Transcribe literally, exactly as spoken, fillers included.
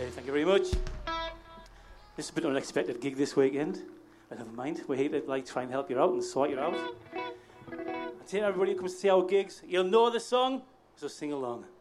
Okay, thank you very much. This is a bit of an unexpected gig this weekend, but never mind. We're here to like try and help you out and sort you out. I tell everybody who comes to see our gigs, you'll know the song, so sing along.